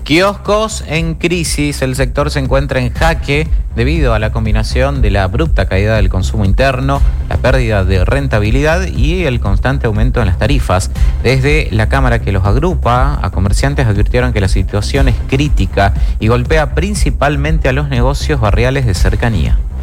Kioscos en crisis, el sector se encuentra en jaque debido a la combinación de la abrupta caída del consumo interno, la pérdida de rentabilidad y el constante aumento en las tarifas. Desde la Cámara que los agrupa a comerciantes advirtieron que la situación es crítica y golpea principalmente a los negocios barriales de cercanía.